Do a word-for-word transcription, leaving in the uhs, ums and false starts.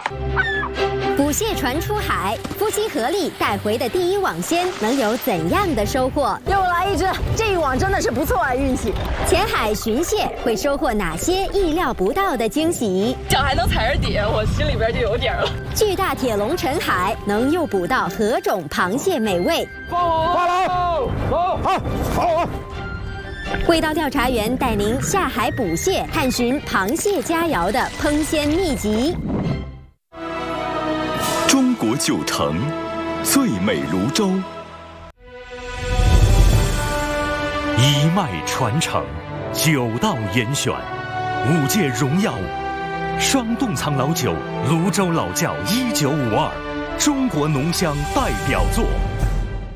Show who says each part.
Speaker 1: 捕蟹船出海，夫妻合力带回的第一网鲜能有怎样的收获？
Speaker 2: 又来一只，这一网真的是不错啊，运气。
Speaker 1: 潜海寻蟹会收获哪些意料不到的惊喜？
Speaker 2: 脚还能踩着底，我心里边就有底了。
Speaker 1: 巨大铁笼沉海，能诱捕到何种螃蟹美味？
Speaker 3: 放放了，走，好，好。
Speaker 1: 味道调查员带您下海捕蟹，探寻螃蟹佳肴的烹鲜秘籍。
Speaker 4: 中国九城，最美泸州。
Speaker 5: 一脉传承，九道严选，五届荣耀双冻藏老酒，泸州老窖一九五二，中国浓香代表作。